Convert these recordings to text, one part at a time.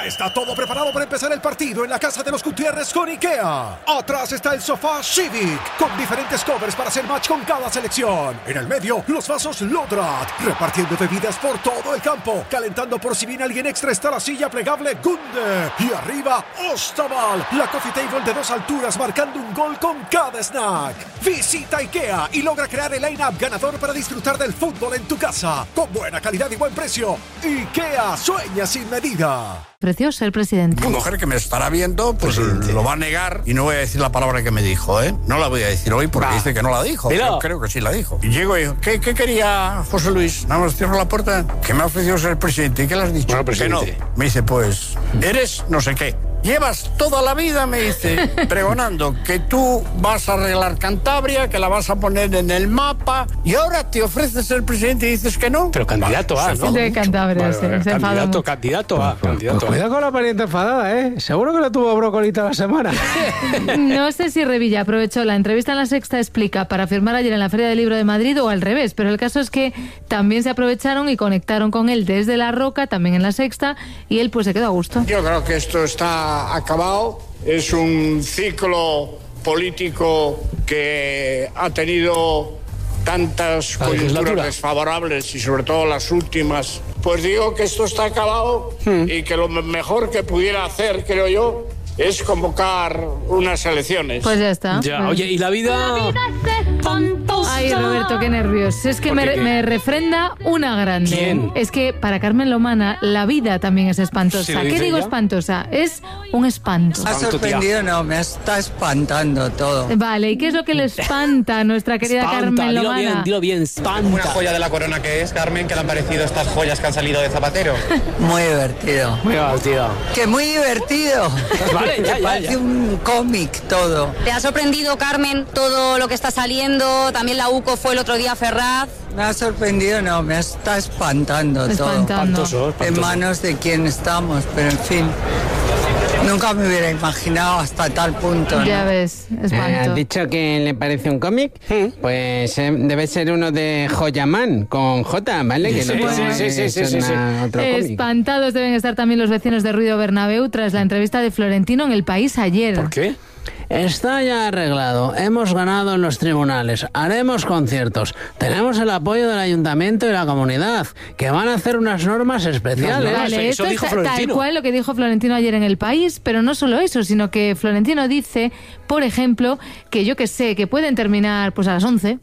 Ya está todo preparado para empezar el partido en la casa de los Gutiérrez con IKEA. Atrás está el sofá Civic, con diferentes covers para hacer match con cada selección. En el medio, los vasos Lodrat, repartiendo bebidas por todo el campo. Calentando por si viene alguien extra está la silla plegable Gunde. Y arriba, Ostaval, la coffee table de 2 alturas marcando un gol con cada snack. Visita IKEA y logra crear el line-up ganador para disfrutar del fútbol en tu casa. Con buena calidad y buen precio. IKEA, sueña sin medida. Precioso el presidente. Una mujer que me estará viendo, pues lo va a negar y no voy a decir la palabra que me dijo, ¿eh? No la voy a decir hoy porque dice que no la dijo. Yo creo que sí la dijo. Y llego y digo, ¿qué quería José Luis? Nada más cierro la puerta, que me ha ofrecido ser presidente. ¿Y qué le has dicho? Que no. Me dice, pues, eres no sé qué. Llevas toda la vida, me dice, pregonando que tú vas a arreglar Cantabria, que la vas a poner en el mapa, y ahora te ofreces ser presidente y dices que no. Pero candidato A, ¿no? De Cantabria, se enfada mucho. Candidato A. Cuidado con la pariente enfadada, ¿eh? Seguro que la tuvo brocolita la semana. No sé si Revilla aprovechó la entrevista en La Sexta Explica para firmar ayer en la Feria del Libro de Madrid o al revés, pero el caso es que también se aprovecharon y conectaron con él desde La Roca, también en La Sexta, y él pues se quedó a gusto. Yo creo que esto está acabado. Es un ciclo político que ha tenido tantas coyunturas desfavorables y sobre todo las últimas. Pues digo que esto está acabado y que lo mejor que pudiera hacer, creo yo, es convocar unas elecciones. Pues ya está. Ya, pues. Oye, ¿y la vida? Ay, Roberto, qué nervios. Es que me refrenda una grande. ¿Quién? Es que para Carmen Lomana la vida también es espantosa. ¿Sí lo ¿Qué dice digo ella? espantosa? Es un espanto. ¿Ha sorprendido? No, me está espantando todo. Vale, ¿y qué es lo que le espanta a nuestra querida Carmen Lomana? Dilo bien, espanta. Una joya de la corona que es, Carmen, que le han parecido estas joyas que han salido de Zapatero. Muy divertido. Muy divertido. Que muy divertido. Vale, ya. Parece un cómic todo. ¿Te ha sorprendido, Carmen, todo lo que está saliendo? También la UCO fue el otro día a Ferraz. Me ha sorprendido, no, me está espantando todo. Espantoso. En manos de quién estamos, pero en fin. Nunca me hubiera imaginado hasta tal punto, ¿no? Ya ves, espanto. ¿Has dicho que le parece un cómic? Pues debe ser uno de Joyaman, con J, ¿vale? Que Sí. Otro cómic. Espantados deben estar también los vecinos de Ruido Bernabéu tras la entrevista de Florentino en El País ayer. ¿Por qué? Está ya arreglado. Hemos ganado en los tribunales. Haremos conciertos. Tenemos el apoyo del ayuntamiento y la comunidad, que van a hacer unas normas especiales. Vale, eso esto dijo es tal Florentino. cual lo que dijo Florentino ayer en El País, pero no solo eso, sino que Florentino dice, por ejemplo, que yo que sé, que pueden terminar pues a las 11.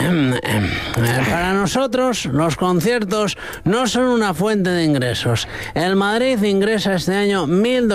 Para nosotros, los conciertos no son una fuente de ingresos. El Madrid ingresa este año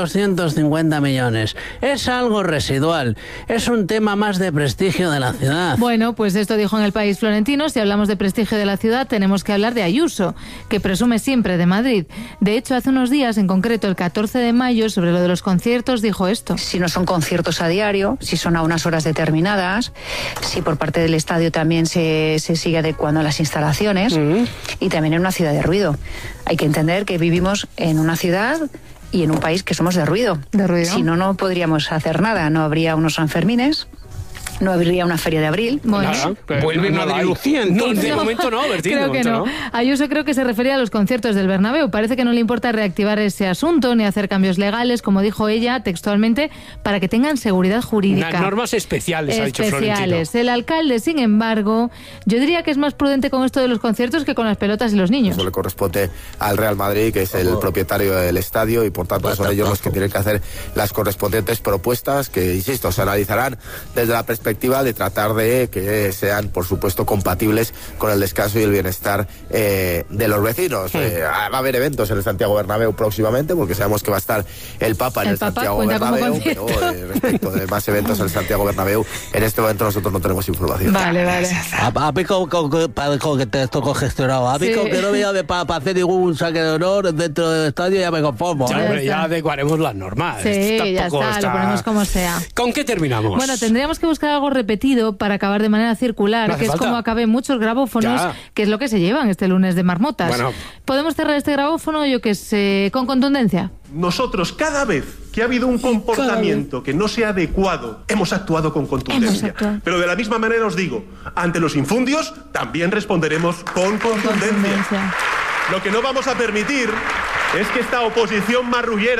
1.250 millones. Es algo residual. Es un tema más de prestigio de la ciudad. Bueno, pues esto dijo en El País Florentino. Si hablamos de prestigio de la ciudad, tenemos que hablar de Ayuso, que presume siempre de Madrid. De hecho, hace unos días, en concreto el 14 de mayo, sobre lo de los conciertos, dijo esto. Si no son conciertos a diario, si son a unas horas determinadas, si por parte del estadio también se sigue adecuando a las instalaciones y también en una ciudad de ruido. Hay que entender que vivimos en una ciudad y en un país que somos de ruido. De ruido. Si no, no podríamos hacer nada. No habría unos Sanfermines, no habría una feria de abril. Bueno, Vuelve Madrid Lucía, No, entonces. de momento no, Bertín. creo de que momento no. Ayuso creo que se refería a los conciertos del Bernabéu. Parece que no le importa reactivar ese asunto ni hacer cambios legales, como dijo ella textualmente, para que tengan seguridad jurídica. Unas normas especiales, ha dicho Florentino. Especiales. El alcalde, sin embargo, yo diría que es más prudente con esto de los conciertos que con las pelotas y los niños. Eso le corresponde al Real Madrid, que es el propietario del estadio, y por tanto son ellos los que tienen que hacer las correspondientes propuestas que, insisto, se analizarán desde la perspectiva de tratar de que sean, por supuesto, compatibles con el descanso y el bienestar de los vecinos. Va a haber eventos en el Santiago Bernabéu próximamente, porque sabemos que va a estar el Papa en el Santiago Bernabéu, pero respecto de más eventos en el Santiago Bernabéu, en este momento nosotros no tenemos información. Vale. A Pico, que te esto congestionado. A Pico, que no me para hacer ningún saque de honor dentro del estadio, ya me conformo. Ya, hombre, ya adecuaremos las normas. Sí, ya está, lo ponemos como sea. ¿Con qué terminamos? Bueno, tendríamos que buscar algo repetido para acabar de manera circular, No hace que es falta. como acaben muchos grabófonos, Ya. que es lo que se llevan este lunes de marmotas. Bueno. ¿Podemos cerrar este grabófono, yo que sé, con contundencia? Nosotros, cada vez que ha habido un comportamiento que no sea adecuado, hemos actuado con contundencia. Pero de la misma manera os digo, ante los infundios también responderemos con contundencia. Lo que no vamos a permitir es que esta oposición marrullera